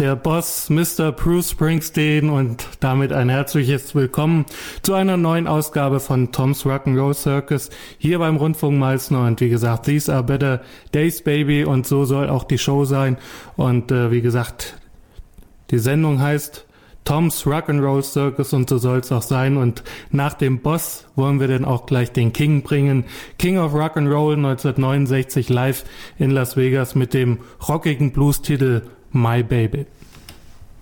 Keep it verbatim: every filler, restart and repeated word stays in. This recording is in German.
der Boss Mister Bruce Springsteen und damit ein herzliches Willkommen zu einer neuen Ausgabe von Tom's Rock'n'Roll Circus hier beim Rundfunk Meißner. Und wie gesagt, these are better days, baby, und so soll auch die Show sein. Und äh, wie gesagt, die Sendung heißt Tom's Rock'n'Roll Circus und so soll es auch sein. Und nach dem Boss wollen wir dann auch gleich den King bringen. King of Rock'n'Roll neunzehnhundertneunundsechzig live in Las Vegas mit dem rockigen Blues-Titel My Baby.